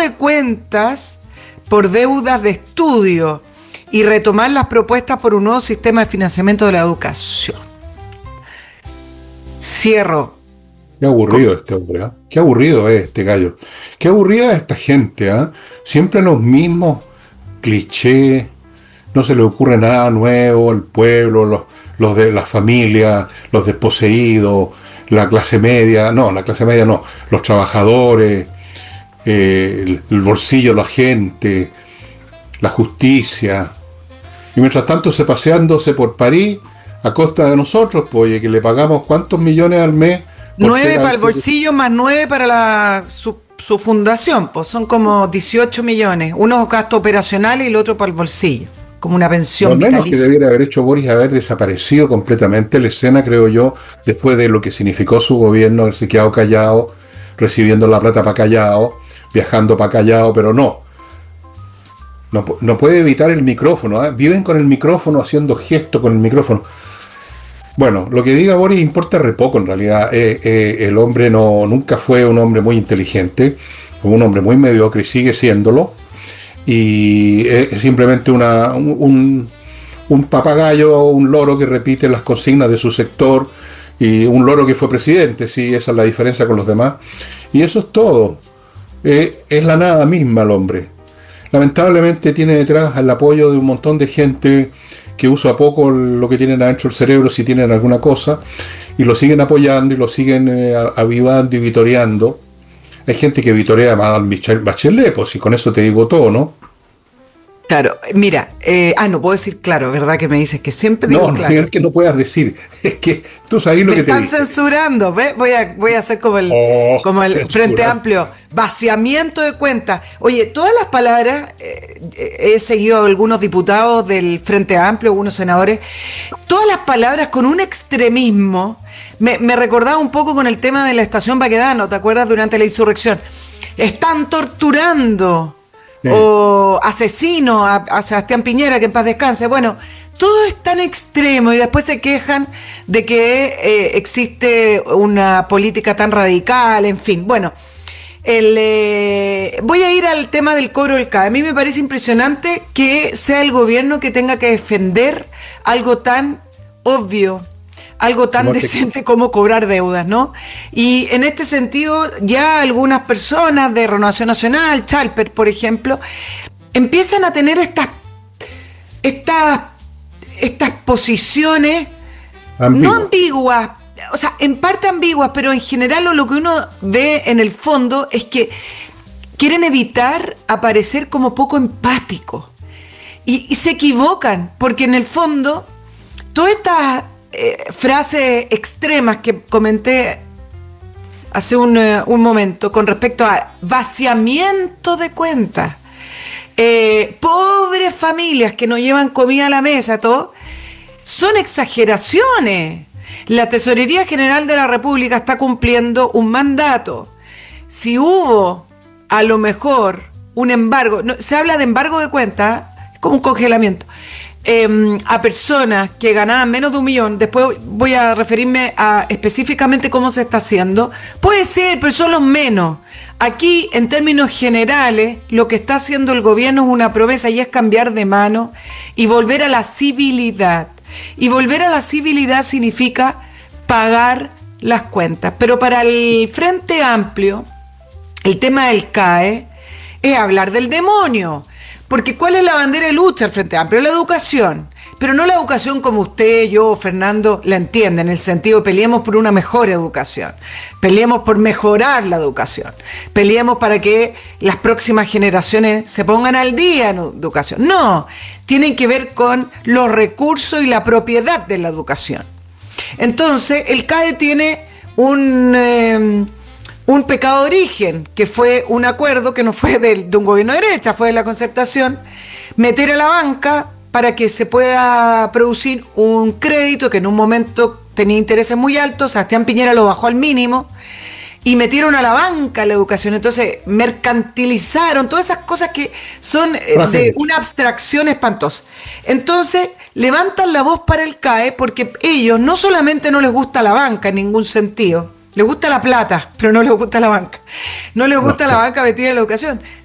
de cuentas por deudas de estudio y retomar las propuestas por un nuevo sistema de financiamiento de la educación. Cierro. Qué aburrido este hombre, ¿ah? Qué aburrido es este gallo. Qué aburrida es esta gente, ¿ah? Siempre los mismos clichés, no se le ocurre nada nuevo, el pueblo, los de la familia, los desposeídos, la clase media, no, los trabajadores, el bolsillo de la gente, la justicia. Y mientras tanto paseándose por París a costa de nosotros, pues, oye, que le pagamos cuántos millones al mes. 9 para el bolsillo más 9 para su fundación, pues son como 18 millones. Uno gasto operacional y el otro para el bolsillo, como una pensión Lo menos vitalicia. que debiera haber hecho Boris es haber desaparecido completamente la escena, creo yo, después de lo que significó su gobierno, haberse quedado callado, recibiendo la plata para callado, viajando para callado, pero no. No puede evitar el micrófono, ¿eh? Viven con el micrófono, haciendo gestos con el micrófono. Bueno, lo que diga Boris importa re poco en realidad. El hombre nunca fue un hombre muy inteligente, fue un hombre muy mediocre y sigue siéndolo. Y es simplemente un papagayo, un loro que repite las consignas de su sector, y un loro que fue presidente, sí, esa es la diferencia con los demás. Y eso es todo. Es la nada misma el hombre. Lamentablemente tiene detrás el apoyo de un montón de gente que usa poco lo que tienen adentro del cerebro, si tienen alguna cosa, y lo siguen apoyando y lo siguen avivando y vitoreando. Hay gente que vitorea más al Michelle Bachelet, pues, y con eso te digo todo, ¿no? Claro, mira, no puedo decir claro, ¿verdad? Que me dices que siempre digo No, claro. es que no puedas decir, es que tú sabes lo Me que te están dije. censurando, ¿ves? Voy a hacer como el Frente Censurar. Amplio, vaciamiento de cuentas. Oye, todas las palabras, he seguido a algunos diputados del Frente Amplio, algunos senadores, todas las palabras con un extremismo, me recordaba un poco con el tema de la estación Baquedano, ¿te acuerdas? Durante la insurrección. Están torturando. O asesino a Sebastián Piñera, que en paz descanse. Bueno, todo es tan extremo y después se quejan de que existe una política tan radical, en fin. Bueno, voy a ir al tema del cobro del CAE. A mí me parece impresionante que sea el gobierno que tenga que defender algo tan obvio, algo tan decente como cobrar deudas, ¿no? Y en este sentido, ya algunas personas de Renovación Nacional, Chalper, por ejemplo, empiezan a tener estas posiciones no ambiguas, o sea, en parte ambiguas, pero en general lo que uno ve en el fondo es que quieren evitar aparecer como poco empáticos. Y se equivocan, porque en el fondo, todas estas frases extremas que comenté hace un momento con respecto a vaciamiento de cuentas, pobres familias que no llevan comida a la mesa, todo, son exageraciones. La Tesorería General de la República está cumpliendo un mandato. Si hubo a lo mejor un embargo, se habla de embargo de cuentas, como un congelamiento, a personas que ganaban menos de 1 millón, después voy a referirme a específicamente cómo se está haciendo, puede ser, pero son los menos. Aquí, en términos generales, lo que está haciendo el gobierno es una promesa y es cambiar de mano y volver a la civilidad. Y volver a la civilidad significa pagar las cuentas. Pero para el Frente Amplio, el tema del CAE es hablar del demonio. Porque ¿cuál es la bandera de lucha al Frente Amplio? La educación. Pero no la educación como usted, yo, Fernando, la entiende, en el sentido peleemos por una mejor educación, peleemos por mejorar la educación, peleemos para que las próximas generaciones se pongan al día en educación. No, tienen que ver con los recursos y la propiedad de la educación. Entonces, el CAE tiene un pecado de origen, que fue un acuerdo que no fue de un gobierno de derecha, fue de la Concertación, meter a la banca para que se pueda producir un crédito que en un momento tenía intereses muy altos. Sebastián Piñera lo bajó al mínimo y metieron a la banca la educación. Entonces mercantilizaron todas esas cosas que son de una abstracción espantosa. Entonces levantan la voz para el CAE porque ellos no solamente no les gusta la banca en ningún sentido, les gusta la plata, pero no les gusta la banca. No les gusta la banca metida en la educación.